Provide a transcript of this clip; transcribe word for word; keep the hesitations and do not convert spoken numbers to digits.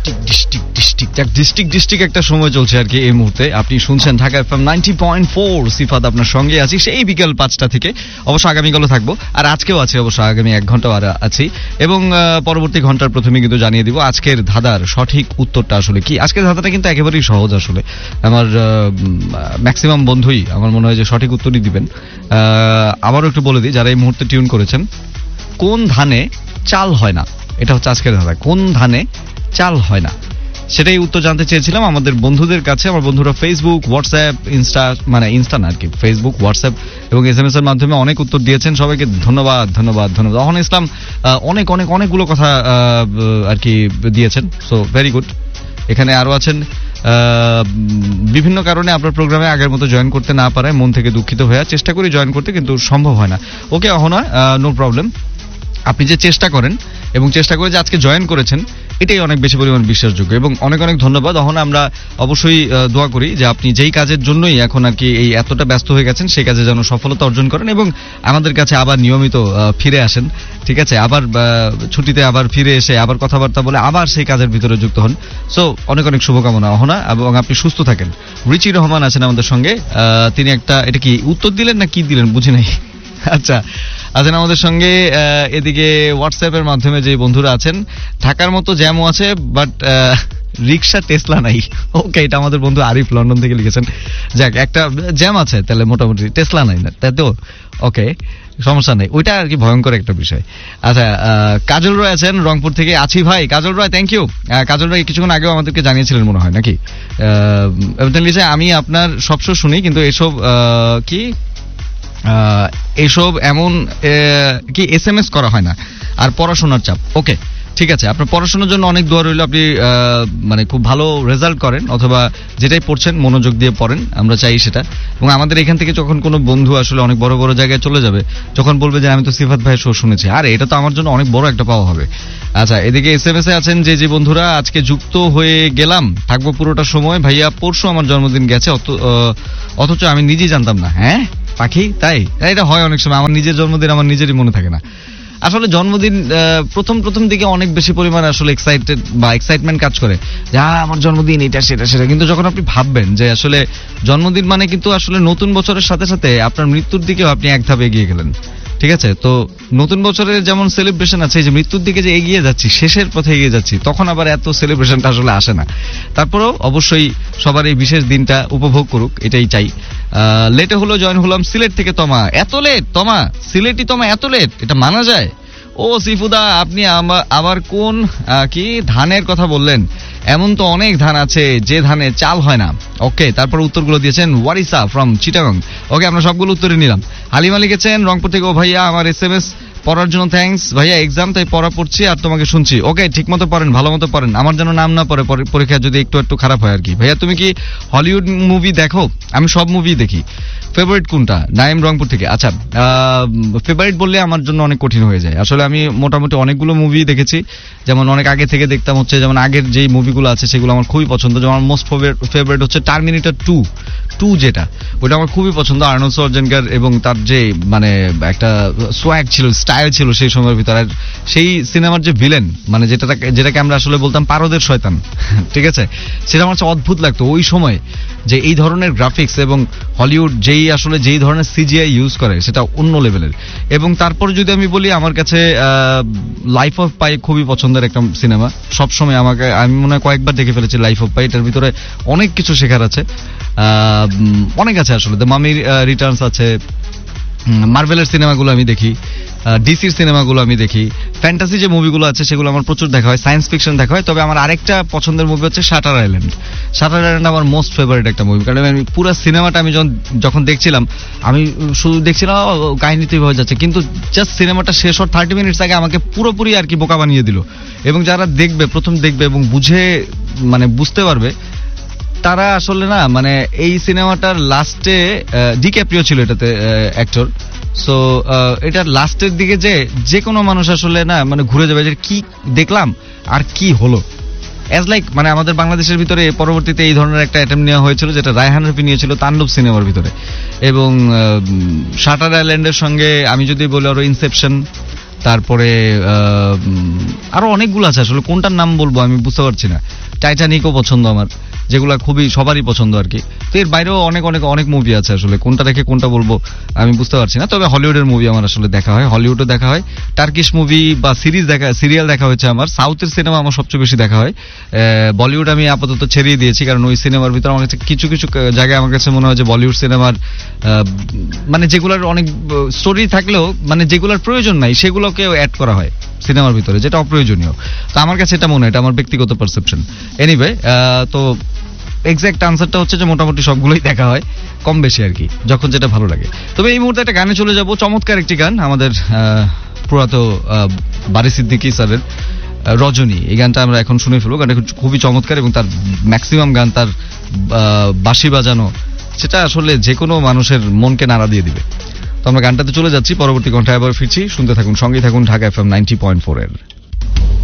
District district district যাক district district একটা সময় চলছে আর কি এই মুহূর্তে। আপনি শুনছেন Dhaka FM ninety point four, সিফাত আপনার সঙ্গে আছি সেই বিকেল পাঁচটা থেকে। অবশ্য আগামীকালও থাকবো, আর আজকেও আছে অবশ্য, আগামী এক ঘন্টাও আর আছি। এবং পরবর্তী ঘন্টার প্রথমে কিন্তু জানিয়ে দিব আজকের ধাঁধার সঠিক উত্তরটা আসলে কি। আজকের ধাঁধাটা কিন্তু একেবারেই সহজ আসলে, আমার ম্যাক্সিমাম বন্ধুই আমার মনে হয় যে সঠিক উত্তরই দিবেন। আবারও একটু বলে দিই যারা এই মুহূর্তে টিউন করেছেন, কোন ধানে চাল হয় না, এটা হচ্ছে আজকের ধাঁধা। কোন ধানে চাল হয় না, সেটাই উত্তর জানতে চেয়েছিলাম আমাদের বন্ধুদের কাছে। আমার বন্ধুরা ফেসবুক, হোয়াটসঅ্যাপ, ইনস্টা, মানে ইনস্টা না আর কি, ফেসবুক, হোয়াটসঅ্যাপ এবং এস এম এস এর মাধ্যমে অনেক উত্তর দিয়েছেন। সবাইকে ধন্যবাদ ধন্যবাদ ধন্যবাদ। অহন ইসলাম অনেক অনেক অনেকগুলো কথা আর কি দিয়েছেন, সো ভেরি গুড। এখানে আরো আছেন বিভিন্ন কারণে আপনার প্রোগ্রামে আগের মতো জয়েন করতে না পারায় মন থেকে দুঃখিত হয়ে চেষ্টা করি জয়েন করতে, কিন্তু সম্ভব হয় না। ওকে অহনা, নো প্রবলেম। আপনি যে চেষ্টা করেন এবং চেষ্টা করে যে আজকে জয়েন করেছেন, এটাই অনেক বেশি পরিমাণ বিশ্বাসযোগ্য এবং অনেক অনেক ধন্যবাদ। এখন আমরা অবশ্যই দোয়া করি যে আপনি যেই কাজের জন্যই এখন আর কি এই এতটা ব্যস্ত হয়ে গেছেন, সেই কাজে যেন সফলতা অর্জন করেন এবং আমাদের কাছে আবার নিয়মিত ফিরে আসেন, ঠিক আছে? আবার ছুটিতে আবার ফিরে এসে আবার কথাবার্তা বলে আবার সেই কাজের ভিতরে যুক্ত হন। সো অনেক অনেক শুভকামনা অহনা, এবং আপনি সুস্থ থাকেন। রিচি রহমান আছেন আমাদের সঙ্গে, তিনি একটা, এটা কি উত্তর দিলেন না কি দিলেন বুঝি নাই। আচ্ছা, আছেন আমাদের সঙ্গে এদিকে হোয়াটসঅ্যাপের মাধ্যমে যে বন্ধুরা আছেন, ঢাকার মতো জ্যামও আছে বাট রিক্সা টেসলা নাই। ওকে, এটা আমাদের বন্ধু আরিফ লন্ডন থেকে লিখেছেন। যাক, একটা জ্যাম আছে তাহলে, মোটামুটি টেসলা নাই না তাই তো, ওকে সমস্যা নেই, ওইটা আর কি ভয়ঙ্কর একটা বিষয়। আচ্ছা, কাজল রয় আছেন রংপুর থেকে। আছি ভাই কাজল রয়, থ্যাংক ইউ। কাজল রয় কিছুক্ষণ আগেও আমাদেরকে জানিয়েছিলেন মনে হয় নাকি, আমি আপনার সবসময় শুনি কিন্তু এসব কি এসব এমন কি এস এম এস করা হয় না, আর পড়াশোনার চাপ। ওকে ঠিক আছে, আপনার পড়াশোনার জন্য অনেক দোয়া রইল, আপনি মানে খুব ভালো রেজাল্ট করেন অথবা যেটাই পড়ছেন মনোযোগ দিয়ে পড়েন, আমরা চাই সেটা। এবং আমাদের এখান থেকে যখন কোনো বন্ধু আসলে অনেক বড় বড় জায়গায় চলে যাবে, যখন বলবে যে আমি তো সিফাত ভাইয়ের শো শুনেছি, আরে এটা তো আমার জন্য অনেক বড় একটা পাওয়া হবে। আচ্ছা, এদিকে এস এম এস এ আছেন যে যে বন্ধুরা, আজকে যুক্ত হয়ে গেলাম, থাকবো পুরোটা সময়। ভাইয়া পরশু আমার জন্মদিন গেছে, অথচ আমি নিজেই জানতাম না। হ্যাঁ পাখি, তাই এটা হয় অনেক সময়, আমার নিজের জন্মদিন আমার নিজেরই মনে থাকে না। আসলে জন্মদিন প্রথম প্রথম দিকে অনেক বেশি পরিমাণে আসলে এক্সাইটেড বা এক্সাইটমেন্ট কাজ করে, যা আমার জন্মদিন এটা সেটা সেটা, কিন্তু যখন আপনি ভাববেন যে আসলে জন্মদিন মানে কিন্তু আসলে নতুন বছরের সাথে সাথে আপনার মৃত্যুর দিকেও আপনি এক ধাপ এগিয়ে গেলেন, ঠিক আছে? তো নতুন বছরের যেমন সেলিব্রেশন আছে, যে মৃত্যুর দিকে যে এগিয়ে যাচ্ছি, শেষের পথে এগিয়ে যাচ্ছি, তখন আবার এত সেলিব্রেশনটা আসলে আসে না। তারপরেও অবশ্যই সবার এই বিশেষ দিনটা উপভোগ করুক, এটাই চাই। লেটে হলো জয়েন হলাম সিলেট থেকে। তমা, এত লেট তমা, সিলেটি তমা এত লেট, এটা মানা যায়? ও সিফুদা, আপনি আবার কোন কি ধানের কথা বললেন? এমন তো অনেক ধান আছে যে ধানে চাল হয় না। ওকে, তারপর উত্তরগুলো দিয়েছেন ওয়ারিসা ফ্রম চিটাগং। ওকে, আমরা সবগুলো উত্তরে নিলাম। হালিমা লিখেছেন রংপুর থেকে, ও ভাইয়া আমার এস এম এস পড়ার জন্য থ্যাঙ্কস। ভাইয়া এক্সাম তাই পড়া পড়ছি আর তোমাকে শুনছি। ওকে, ঠিক মতো পড়েন, ভালো মতো পড়েন, আমার যেন নাম না পড়ে পরীক্ষা যদি একটু একটু খারাপ হয় আর কি। ভাইয়া তুমি কি হলিউড মুভি দেখো? আমি সব মুভি দেখি। ফেভারিট কোনটা? নাইম রংপুর থেকে। আচ্ছা, ফেভারিট বললে আমার জন্য অনেক কঠিন হয়ে যায় আসলে। আমি মোটামুটি অনেকগুলো মুভি দেখেছি, যেমন অনেক আগে থেকে দেখতাম হচ্ছে, যেমন আগের যেই মুভিগুলো আছে সেগুলো আমার খুবই পছন্দ। যেমন আমার মোস্ট ফেভারিট হচ্ছে টার্মিনেটর টু টু যেটা, ওটা আমার খুবই পছন্দ। আর্নল্ড শোয়ার্জনেগার এবং তার যে মানে একটা সোয়াগ ছিল, স্টাইল ছিল সেই সময়ের ভিতরে। আর সেই সিনেমার যে ভিলেন, মানে যেটা যেটাকে আমরা আসলে বলতাম পারদের শয়তান, ঠিক আছে, সেটা আমার কাছে অদ্ভুত লাগতো ওই সময়, যে এই ধরনের গ্রাফিক্স এবং হলিউড যেই আসলে যেই ধরনের সিজিআই ইউজ করে সেটা অন্য লেভেলের। এবং তারপরে যদি আমি বলি, আমার কাছে লাইফ অফ পাই খুবই পছন্দের একটা সিনেমা। সবসময় আমাকে, আমি মনে হয় কয়েকবার দেখে ফেলেছি লাইফ অফ পাই। এটার ভিতরে অনেক কিছু শেখার আছে, অনেক আছে আসলে। দ্য মামি রিটার্নস আছে, মার্ভেলের সিনেমাগুলো আমি দেখি, ডিসির সিনেমাগুলো আমি দেখি, ফ্যান্টাসি যে মুভিগুলো আছে সেগুলো আমার প্রচুর দেখা হয়, সায়েন্স ফিকশন দেখা হয়। তবে আমার আরেকটা পছন্দের মুভি হচ্ছে শাটার আইল্যান্ড। শাটার আইল্যান্ড আমার মোস্ট ফেভারিট একটা মুভি, কারণ আমি পুরো সিনেমাটা আমি যখন যখন দেখছিলাম, আমি শুধু দেখছিলাম কাহিনীতেই হয়ে যাচ্ছে, কিন্তু জাস্ট সিনেমাটা শেষ হওয়ার থার্টি মিনিটস আগে আমাকে পুরোপুরি আর কি বোকা বানিয়ে দিল। এবং যারা দেখবে, প্রথম দেখবে এবং বুঝে মানে বুঝতে পারবে, তারা আসলে না মানে এই সিনেমাটার লাস্টে ডিক্যাপ্রিও ছিল এটাতে অ্যাক্টর। সো এটার লাস্টের দিকে যে যে কোনো মানুষ আসলে না মানে ঘুরে যাবে যে কি দেখলাম আর কি হলো, অ্যাজ লাইক মানে আমাদের বাংলাদেশের ভিতরে পরবর্তীতে এই ধরনের একটা অ্যাটেম্প নেওয়া হয়েছিল, যেটা রায়হান রাফি নিয়েছিল তাণ্ডব সিনেমার ভিতরে। এবং শাটার আইল্যান্ডের সঙ্গে আমি যদি বলি আরো ইনসেপশন, তারপরে আহ, উম, আরো অনেকগুলো আছে, আসলে কোনটার নাম বলবো আমি বুঝতে পারছি না। টাইটানিকও পছন্দ আমার, যেগুলো খুবই সবারই পছন্দ আর কি। তো এর বাইরেও অনেক অনেক অনেক মুভি আছে, আসলে কোনটা রেখে কোনটা বলবো আমি বুঝতে পারছি না। তবে হলিউডের মুভি আমার আসলে দেখা হয়, হলিউডও দেখা হয়, টার্কিশ মুভি বা সিরিজ দেখা, সিরিয়াল দেখা হয়েছে আমার। সাউথের সিনেমা আমার সবচেয়ে বেশি দেখা হয়। আহ, বলিউড আমি আপাতত ছেড়িয়ে দিয়েছি, কারণ ওই সিনেমার ভিতরে আমার কাছে কিছু কিছু জায়গায় আমার কাছে মনে হয় যে বলিউড সিনেমার আহ, মানে যেগুলোর অনেক স্টোরি থাকলেও মানে যেগুলোর প্রয়োজন নাই সেগুলোকে অ্যাড করা হয় সিনেমার ভিতরে, যেটা অপ্রয়োজনীয়। তো আমার কাছে এটা মনে হয়, এটা আমার ব্যক্তিগত পারসেপশন। এনিওয়ে, তো এক্সাক্ট আনসারটা হচ্ছে যে মোটামুটি সবগুলোই দেখা হয় কম বেশি আর কি, যখন যেটা ভালো লাগে। তবে এই মুহূর্তে একটা গানে চলে যাব, চমৎকার একটি গান আমাদের আহ, পুরাত আহ, বারি সিদ্দিকী স্যারের আহ, রজনী। এই গানটা আমরা এখন শুনে ফেলবো। গানটা খুবই চমৎকার এবং তার ম্যাক্সিমাম গান তার আহ, বাঁশি বাজানো, সেটা আসলে যে কোনো মানুষের মনকে নাড়া দিয়ে দিবে। তো আমরা গানটাতে চলে যাচ্ছি, পরবর্তী ঘন্টায় আবার ফিরছি। শুনতে থাকুন, সঙ্গেই থাকুন Dhaka FM ninety point four এর।